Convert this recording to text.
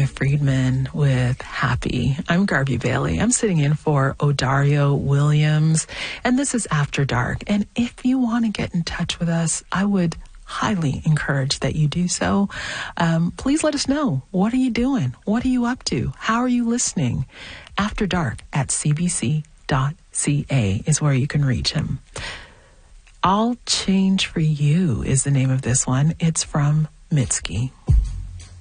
Friedman with Happy. I'm Garvey Bailey. I'm sitting in for Odario Williams, and this is After Dark. And if you want to get in touch with us, I would highly encourage that you do so. Please let us know. What are you doing? What are you up to? How are you listening? After Dark at cbc.ca is where you can reach him. I'll Change for You is the name of this one. It's from Mitski.